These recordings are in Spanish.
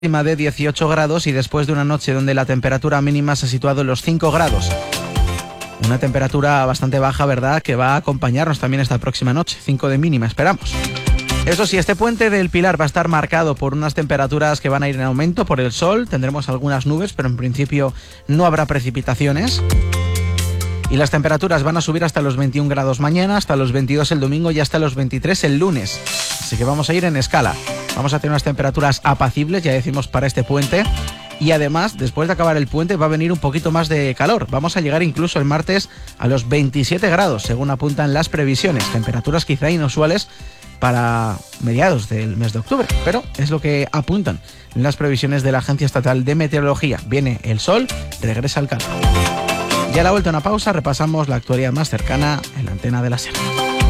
de 18 grados y después de una noche donde la temperatura mínima se ha situado en los 5 grados. Una temperatura bastante baja, ¿verdad?, que va a acompañarnos también esta próxima noche. 5 de mínima, esperamos. Eso sí, este puente del Pilar va a estar marcado por unas temperaturas que van a ir en aumento por el sol. Tendremos algunas nubes, pero en principio no habrá precipitaciones. Y las temperaturas van a subir hasta los 21 grados mañana, hasta los 22 el domingo y hasta los 23 el lunes. Así que vamos a ir en escala. Vamos a tener unas temperaturas apacibles, ya decimos, para este puente. Y además, después de acabar el puente, va a venir un poquito más de calor. Vamos a llegar incluso el martes a los 27 grados, según apuntan las previsiones. Temperaturas quizá inusuales para mediados del mes de octubre, pero es lo que apuntan las previsiones de la Agencia Estatal de Meteorología. Viene el sol, regresa el calor. Y a la vuelta a una pausa, repasamos la actualidad más cercana en la antena de la SER.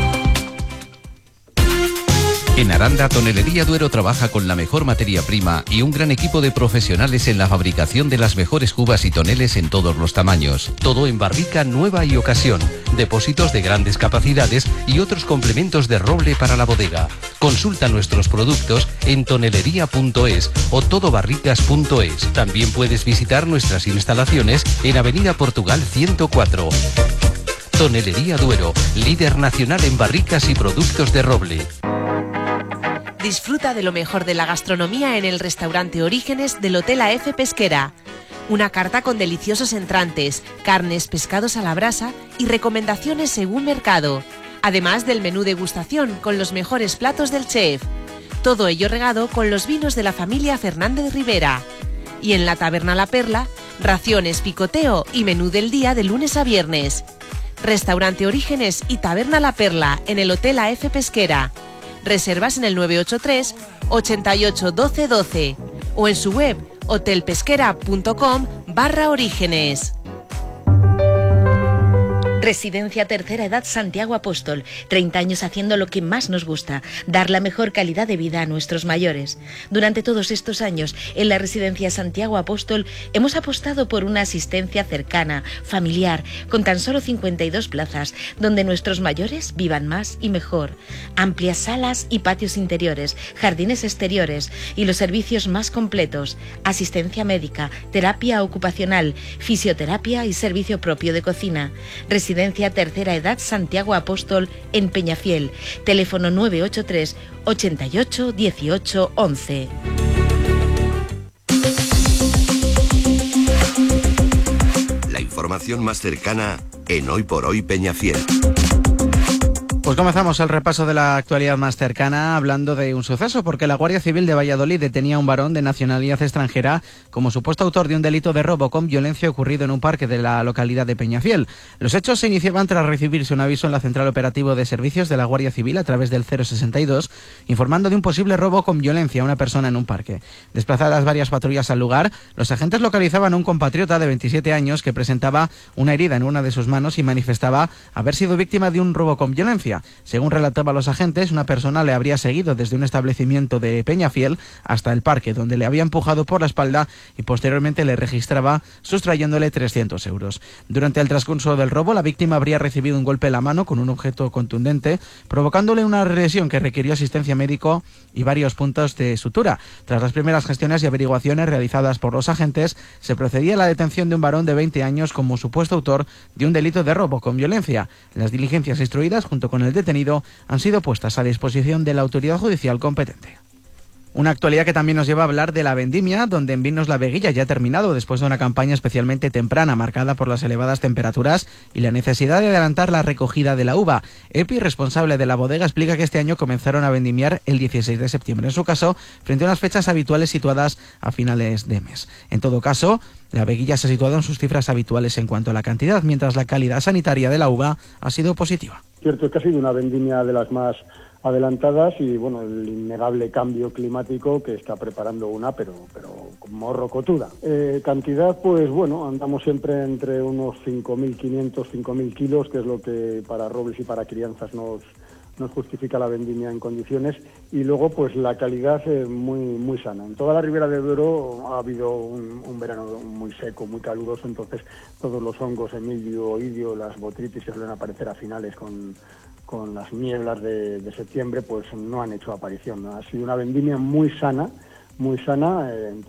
En Aranda, Tonelería Duero trabaja con la mejor materia prima y un gran equipo de profesionales en la fabricación de las mejores cubas y toneles en todos los tamaños. Todo en barrica nueva y ocasión, depósitos de grandes capacidades y otros complementos de roble para la bodega. Consulta nuestros productos en tonelería.es o todobarricas.es. También puedes visitar nuestras instalaciones en Avenida Portugal 104. Tonelería Duero, líder nacional en barricas y productos de roble. Disfruta de lo mejor de la gastronomía en el restaurante Orígenes del Hotel AF Pesquera. Una carta con deliciosos entrantes, carnes, pescados a la brasa y recomendaciones según mercado. Además del menú degustación con los mejores platos del chef. Todo ello regado con los vinos de la familia Fernández Rivera. Y en la Taberna La Perla, raciones, picoteo y menú del día de lunes a viernes. Restaurante Orígenes y Taberna La Perla en el Hotel AF Pesquera. Reservas en el 983 88 12 12 o en su web hotelpesquera.com/orígenes. Residencia Tercera Edad Santiago Apóstol. 30 años haciendo lo que más nos gusta, dar la mejor calidad de vida a nuestros mayores. Durante todos estos años, en la Residencia Santiago Apóstol, hemos apostado por una asistencia cercana, familiar, con tan solo 52 plazas, donde nuestros mayores vivan más y mejor. Amplias salas y patios interiores, jardines exteriores y los servicios más completos. Asistencia médica, terapia ocupacional, fisioterapia y servicio propio de cocina. Residencia Tercera Edad Santiago Apóstol en Peñafiel. Teléfono 983 88 18 11. La información más cercana en Hoy por Hoy Peñafiel. Pues comenzamos el repaso de la actualidad más cercana hablando de un suceso, porque la Guardia Civil de Valladolid detenía a un varón de nacionalidad extranjera como supuesto autor de un delito de robo con violencia ocurrido en un parque de la localidad de Peñafiel. Los hechos se iniciaban tras recibirse un aviso en la Central Operativo de Servicios de la Guardia Civil a través del 062, informando de un posible robo con violencia a una persona en un parque. Desplazadas varias patrullas al lugar, los agentes localizaban a un compatriota de 27 años que presentaba una herida en una de sus manos y manifestaba haber sido víctima de un robo con violencia. Según relataban los agentes, una persona le habría seguido desde un establecimiento de Peñafiel hasta el parque, donde le había empujado por la espalda y posteriormente le registraba sustrayéndole 300 euros. Durante el transcurso del robo, la víctima habría recibido un golpe en la mano con un objeto contundente, provocándole una lesión que requirió asistencia médica y varios puntos de sutura. Tras las primeras gestiones y averiguaciones realizadas por los agentes, se procedía a la detención de un varón de 20 años como supuesto autor de un delito de robo con violencia. Las diligencias instruidas, junto con el detenido, han sido puestas a disposición de la autoridad judicial competente. Una actualidad que también nos lleva a hablar de la vendimia, donde en Vinos La Veguilla ya ha terminado después de una campaña especialmente temprana marcada por las elevadas temperaturas y la necesidad de adelantar la recogida de la uva. Epi, responsable de la bodega, explica que este año comenzaron a vendimiar el 16 de septiembre, en su caso, frente a unas fechas habituales situadas a finales de mes. En todo caso, La Veguilla se ha situado en sus cifras habituales en cuanto a la cantidad, mientras la calidad sanitaria de la uva ha sido positiva. Cierto es que ha sido una vendimia de las más adelantadas y bueno, el innegable cambio climático que está preparando una, pero como rocotuda. Cantidad, pues bueno, andamos siempre entre unos 5.500, 5.000 kilos, que es lo que para robles y para crianzas nos justifica la vendimia en condiciones, y luego pues la calidad muy sana. En toda la Ribera de Duero ha habido un verano muy seco, muy caluroso, entonces todos los hongos, emilio, oidio, las botritis que suelen aparecer a finales con las nieblas de septiembre, pues no han hecho aparición, ¿no? Ha sido una vendimia muy sana, muy sana.